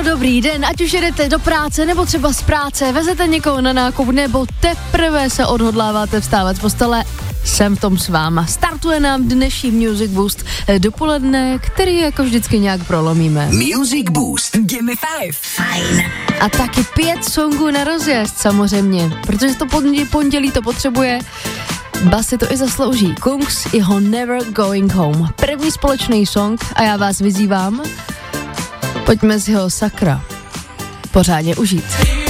Dobrý den, ať už jedete do práce nebo třeba z práce, vezete někoho na nákup nebo teprve se odhodláváte vstávat z postele, jsem v tom s váma. Startuje nám dnešní Music Boost dopoledne, který jako vždycky nějak prolomíme. Music Boost. Give me 5. Fajn. A taky 5 songů na rozjezd samozřejmě, protože to pondělí to potřebuje. Bas si to i zaslouží. Kungs, jeho Never Going Home. První společný song a já vás vyzývám, pojďme si ho sakra pořádně užít.